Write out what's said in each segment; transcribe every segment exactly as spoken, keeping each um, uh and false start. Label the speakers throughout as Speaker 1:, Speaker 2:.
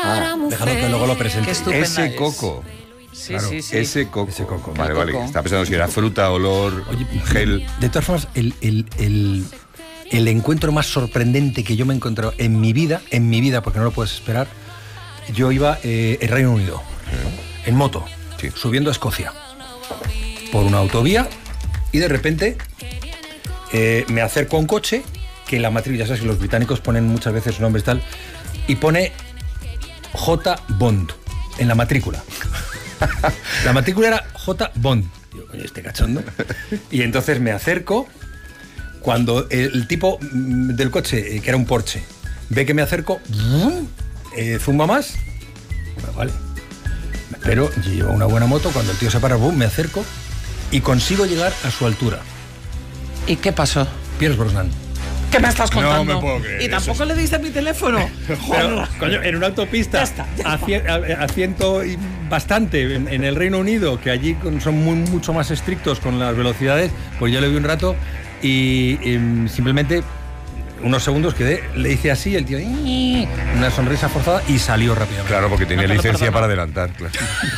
Speaker 1: Ah, déjalo que luego lo presente.
Speaker 2: Ese
Speaker 3: es.
Speaker 2: coco.
Speaker 3: Sí,
Speaker 1: Claro,
Speaker 3: sí, sí.
Speaker 2: Ese coco.
Speaker 1: Ese coco.
Speaker 2: Vale,
Speaker 3: El
Speaker 2: vale.
Speaker 3: coco.
Speaker 2: Estaba pensando si era fruta, olor,
Speaker 1: Oye,
Speaker 2: gel.
Speaker 1: De todas formas, el, el, el, el encuentro más sorprendente que yo me he encontrado en mi vida, en mi vida, porque no lo puedes esperar, yo iba eh, en Reino Unido, en moto,
Speaker 2: Sí.
Speaker 1: subiendo a Escocia, por una autovía, y de repente eh, me acerco a un coche que la matrícula, ya sabes que los británicos ponen muchas veces nombres tal, y pone J. Bond en la matrícula. La matrícula era J. Bond. Digo, coño, este cachondo. Y entonces me acerco. Cuando el, el tipo mm, del coche, eh, que era un Porsche, ve que me acerco, ¡bum! eh, zumba más. Bueno, vale. Me espero, yo llevo una buena moto. Cuando el tío se para, ¡bum!, me acerco y consigo llegar a su altura.
Speaker 3: ¿Y qué pasó?
Speaker 1: Pierce Brosnan.
Speaker 3: ¿Qué me estás
Speaker 2: No
Speaker 3: contando?
Speaker 2: me puedo creer,
Speaker 3: Y
Speaker 2: eso
Speaker 3: tampoco
Speaker 2: es-
Speaker 3: le diste mi teléfono.
Speaker 1: Pero, coño, en una autopista
Speaker 3: Ya está, ya
Speaker 1: a, cien- a- a ciento y bastante en, en el Reino Unido, que allí con- son muy, mucho más estrictos con las velocidades, pues yo le vi un rato y, y simplemente unos segundos quedé, le hice así, el tío, "Ii", una sonrisa forzada y salió rápidamente.
Speaker 2: Claro, porque tenía
Speaker 3: No te lo
Speaker 2: licencia
Speaker 3: perdono.
Speaker 2: para adelantar. Claro.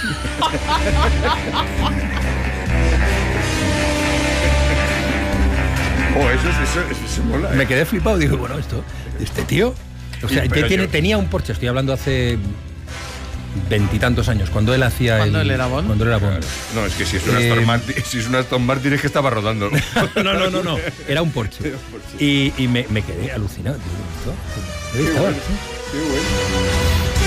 Speaker 2: Oh, eso, eso, eso, eso mola. ¿eh?
Speaker 1: Me quedé flipado, digo, bueno, esto, este tío, o sea,
Speaker 2: Sí, pero
Speaker 1: ya tiene-
Speaker 2: yo-
Speaker 1: tenía un Porsche, estoy hablando hace veintitantos años, cuando él hacía
Speaker 3: ¿Cuando
Speaker 1: el-
Speaker 3: él era Bond?
Speaker 1: Cuando él era Bond.
Speaker 2: No, es que si es una
Speaker 1: Eh,
Speaker 2: Aston Martin, si es una Aston Martin es que estaba rodando.
Speaker 1: No, no, no, no. Era un Porsche. Y, y me, me quedé alucinado. Digo, ¿esto? Ahí estaba, sí.
Speaker 2: Qué bueno.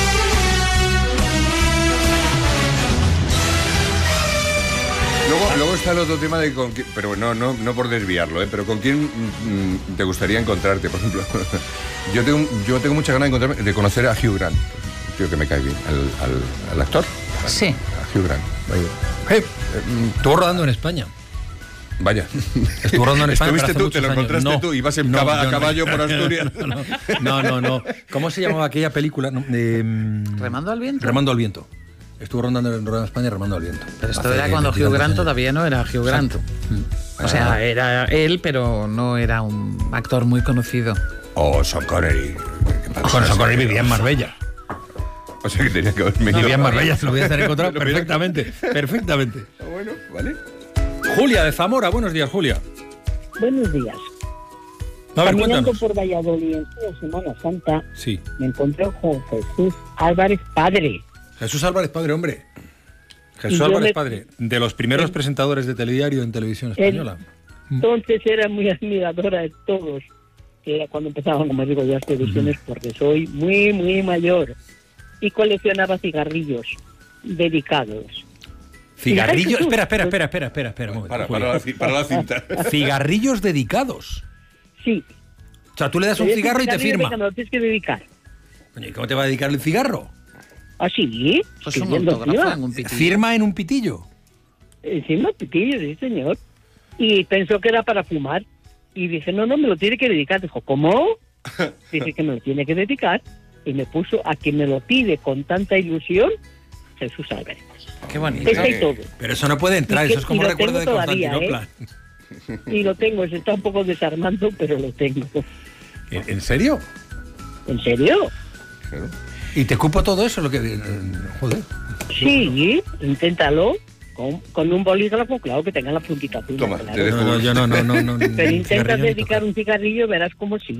Speaker 2: Luego, luego está el otro tema de con quién, pero no, no, no por desviarlo, ¿eh? Pero con quién mm, te gustaría encontrarte, por ejemplo. Yo tengo, yo tengo mucha ganas de, encontrarme, de conocer a Hugh Grant, un tío que me cae bien, al, al, al actor.
Speaker 3: Sí.
Speaker 2: A Hugh Grant.
Speaker 1: Eh, estuvo rodando en España.
Speaker 2: Vaya.
Speaker 1: Estuvo rodando en España. pero
Speaker 2: ¿Estuviste
Speaker 1: hace
Speaker 2: tú? ¿Te
Speaker 1: muchos
Speaker 2: lo
Speaker 1: años.
Speaker 2: encontraste
Speaker 1: No,
Speaker 2: tú? ¿Ibas en
Speaker 1: no,
Speaker 2: caba- a
Speaker 1: yo no.
Speaker 2: caballo por Asturias?
Speaker 1: No, no, no, no, no. ¿Cómo se llamaba aquella película? No, de, mm,
Speaker 3: ¿Remando al viento?
Speaker 1: Remando al viento. Estuvo rodando en rodando en España Remando al viento.
Speaker 3: Pero esto
Speaker 1: Hace
Speaker 3: era cuando Hugh
Speaker 1: veintitantos
Speaker 3: Grant
Speaker 1: años.
Speaker 3: todavía no era Hugh Grant.
Speaker 1: Exacto.
Speaker 3: O sea, era él, pero no era un actor muy conocido.
Speaker 2: Oh, Sean Connery.
Speaker 1: Con Sean Connery vivía en Marbella.
Speaker 2: O sea que tenía que haberme ido.
Speaker 1: Vivía en Marbella, se lo voy a hacer encontrar
Speaker 2: Lo hubiera-
Speaker 1: perfectamente. Perfectamente.
Speaker 2: Ah, bueno, vale.
Speaker 1: Julia de Zamora, buenos días, Julia.
Speaker 4: Buenos días.
Speaker 1: A ver,
Speaker 4: Caminando
Speaker 1: cuéntanos.
Speaker 4: por Valladolid en la Semana Santa,
Speaker 1: Sí.
Speaker 4: me encontré con Jesús Álvarez Padre.
Speaker 1: Jesús Álvarez Padre, hombre. Jesús
Speaker 4: Y yo
Speaker 1: Álvarez
Speaker 4: me-
Speaker 1: Padre, de los primeros
Speaker 4: Él-
Speaker 1: presentadores de telediario en televisión
Speaker 4: Él-
Speaker 1: española.
Speaker 4: Entonces era muy admiradora de todos, que era cuando empezaban, como digo yo, las televisiones, porque soy muy, muy mayor. Y coleccionaba cigarrillos dedicados.
Speaker 1: Cigarrillos.
Speaker 4: Jesús.
Speaker 1: Espera, espera, espera, espera, espera, espera. un momento,
Speaker 2: Para,
Speaker 1: Julia.
Speaker 2: para, la, ci- para la cinta.
Speaker 1: Cigarrillos dedicados.
Speaker 4: Sí.
Speaker 1: O sea, tú le das un
Speaker 4: Pero ese
Speaker 1: cigarro y te
Speaker 4: cigarrillo,
Speaker 1: firma.
Speaker 4: venga, me lo tienes que dedicar.
Speaker 1: Coño, ¿y cómo te va a dedicar el cigarro?
Speaker 4: ¿Ah, sí?
Speaker 3: Pues un
Speaker 4: Escribiendo
Speaker 3: autógrafo
Speaker 4: encima.
Speaker 3: en un pitillo.
Speaker 1: Firma en un pitillo.
Speaker 4: Encima pitillo, sí, señor. Y pensó que era para fumar. Y dije, no, no, me lo tiene que dedicar. Dijo, ¿cómo? Dije que me lo tiene que dedicar. Y me puso a quien me lo pide con tanta ilusión, Jesús Álvarez.
Speaker 3: Qué bonito.
Speaker 4: Está y todo.
Speaker 1: Pero eso no puede entrar,
Speaker 4: Y que-
Speaker 1: eso es como
Speaker 4: y lo
Speaker 1: recuerdo de
Speaker 4: tengo todavía,
Speaker 1: Constantinopla.
Speaker 4: Y lo tengo, se está un poco desarmando, pero lo tengo.
Speaker 1: ¿En en serio?
Speaker 4: ¿En serio?
Speaker 1: ¿Y te cupo todo eso? Lo que, eh, joder.
Speaker 4: Sí, inténtalo. Con, con un bolígrafo, claro, que tenga la puntita fina,
Speaker 2: Toma,
Speaker 4: claro.
Speaker 2: te dejo.
Speaker 1: No, no, yo no, no, no, no.
Speaker 4: Pero
Speaker 1: ni
Speaker 4: intentas
Speaker 1: cigarrillo ni
Speaker 4: dedicar
Speaker 1: tocar.
Speaker 4: un cigarrillo, verás como sí.